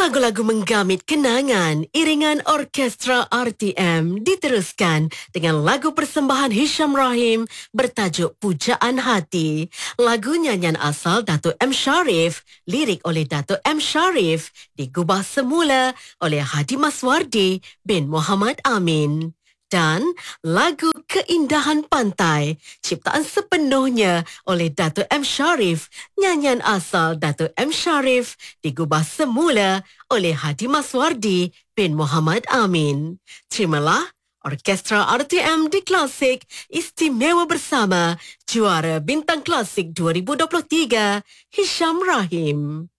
Lagu-lagu menggamit kenangan, iringan orkestra RTM diteruskan dengan lagu persembahan Hisham Rahim bertajuk Pujaan Hati. Lagu nyanyian asal Dato' M. Sharif, lirik oleh Dato' M. Sharif, digubah semula oleh Hadi Maswardi bin Muhammad Amin. Dan lagu Keindahan Pantai, ciptaan sepenuhnya oleh Dato' M. Sharif, nyanyian asal Dato' M. Sharif, digubah semula oleh Hadi Maswardi bin Muhammad Amin. Terimalah Orkestra RTM di Klasik istimewa bersama juara Bintang Klasik 2023, Hisham Rahim.